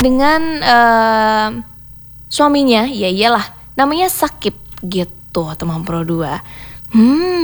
dengan suaminya, ya iyalah, namanya Shakib gitu teman Pro 2.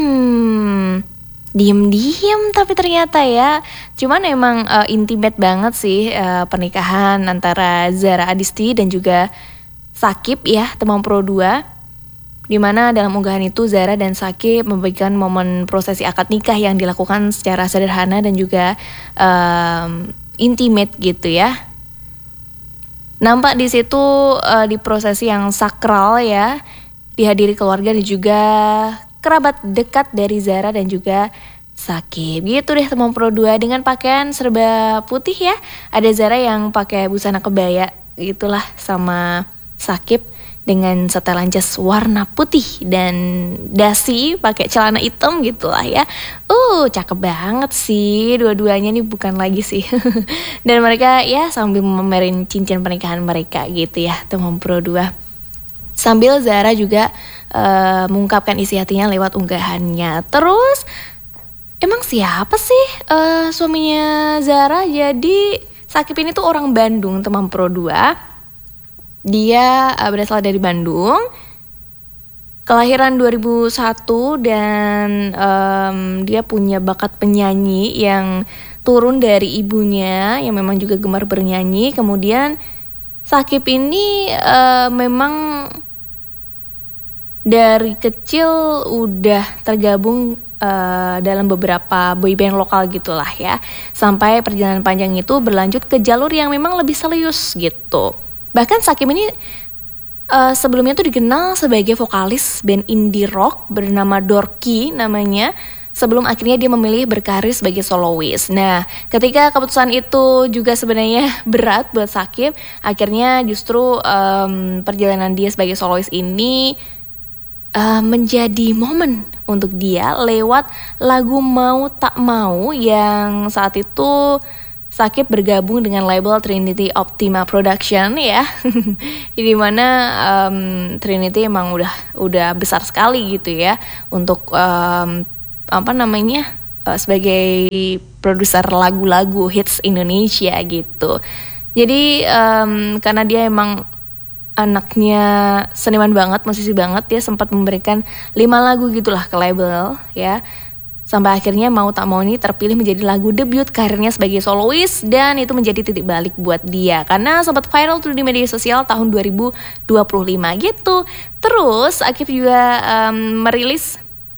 Diem-diem tapi ternyata ya, cuman emang intimate banget sih pernikahan antara Zara Adisti dan juga Shakib ya teman Pro 2. Dimana dalam unggahan itu Zara dan Shakib membagikan momen prosesi akad nikah yang dilakukan secara sederhana dan juga intimate gitu ya. Nampak di situ di prosesi yang sakral ya, dihadiri keluarga dan juga kerabat dekat dari Zara dan juga Shakib. Gitu deh teman Pro 2 dengan pakaian serba putih ya. Ada Zara yang pakai busana kebaya gitulah sama Shakib dengan setelan jas warna putih dan dasi pakai celana hitam gitulah ya. Cakep banget sih dua-duanya nih, bukan lagi sih. Dan mereka ya sambil memamerin cincin pernikahan mereka gitu ya teman Pro 2. Sambil Zara juga mengungkapkan isi hatinya lewat unggahannya. Terus emang siapa sih suaminya Zara? Jadi Shakib ini tuh orang Bandung teman Pro 2. Dia berasal dari Bandung, kelahiran 2001 dan dia punya bakat penyanyi yang turun dari ibunya yang memang juga gemar bernyanyi. Kemudian Shakib ini memang dari kecil udah tergabung dalam beberapa boyband lokal gitulah ya. Sampai perjalanan panjang itu berlanjut ke jalur yang memang lebih serius gitu. Bahkan Shakib ini sebelumnya tuh dikenal sebagai vokalis band indie rock bernama Dorky namanya, sebelum akhirnya dia memilih berkarir sebagai soloist. Nah, ketika keputusan itu juga sebenarnya berat buat Shakib, akhirnya justru perjalanan dia sebagai soloist ini menjadi momen untuk dia lewat lagu Mau Tak Mau yang saat itu Shakib bergabung dengan label Trinity Optima Production ya. Di mana Trinity emang udah besar sekali gitu ya untuk sebagai produser lagu-lagu hits Indonesia gitu. Jadi karena dia emang anaknya seniman banget, musisi banget, dia sempat memberikan 5 lagu gitulah ke label ya. Sampai akhirnya Mau Tak Mau ini terpilih menjadi lagu debut karirnya sebagai soloist, dan itu menjadi titik balik buat dia karena sempat viral tuh di media sosial tahun 2025 gitu. Terus Shakib juga merilis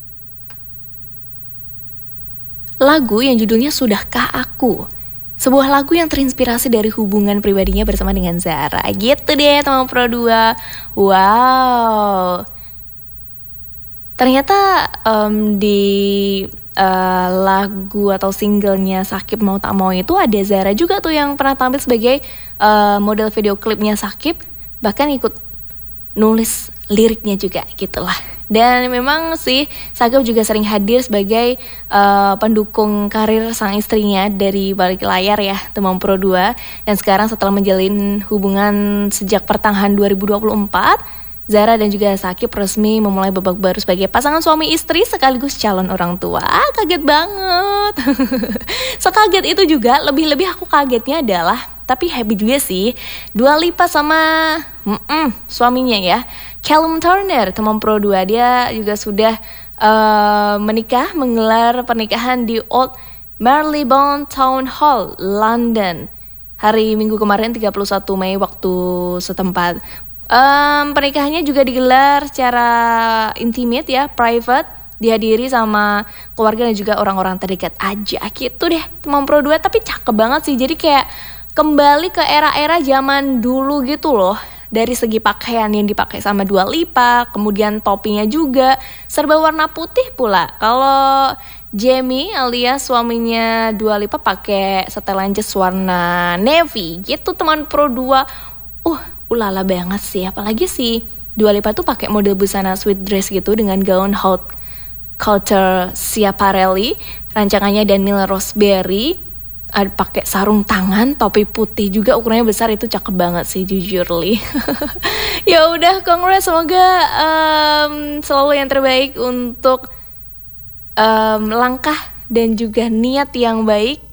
lagu yang judulnya Sudahkah Aku, sebuah lagu yang terinspirasi dari hubungan pribadinya bersama dengan Zara. Gitu deh teman Pro 2. Wow. Ternyata di lagu atau singlenya Shakib Mau Tak Mau itu ada Zara juga tuh yang pernah tampil sebagai model video klipnya Shakib, bahkan ikut nulis liriknya juga gitulah. Dan memang sih Shakib juga sering hadir sebagai pendukung karir sang istrinya dari balik layar ya teman Pro 2. Dan sekarang setelah menjalin hubungan sejak pertengahan 2024, Zara dan juga Shakib resmi memulai babak baru sebagai pasangan suami istri sekaligus calon orang tua. Kaget banget. Sekaget itu juga, lebih-lebih aku kagetnya adalah, tapi happy juga sih, Dua Lipa sama suaminya ya, Callum Turner teman Pro 2. Dia juga sudah menggelar pernikahan di Old Marylebone Town Hall, London, hari Minggu kemarin 31 Mei waktu setempat. Pernikahannya juga digelar secara intimate ya, private, dihadiri sama keluarga dan juga orang-orang terdekat aja gitu deh teman Pro 2. Tapi cakep banget sih, jadi kayak kembali ke era-era zaman dulu gitu loh. Dari segi pakaian yang dipakai sama Dua Lipa, kemudian topinya juga serba warna putih pula. Kalau Jamie alias suaminya Dua Lipa pakai setelan jas warna navy gitu teman Pro 2. Ulala banget sih, apalagi si Dua Lipa tuh pakai model busana sweet dress gitu dengan gaun haute couture Schiaparelli, rancangannya Daniel Rosberry, pakai sarung tangan, topi putih juga ukurannya besar, itu cakep banget sih jujur li. Ya udah, congrats, semoga selalu yang terbaik untuk langkah dan juga niat yang baik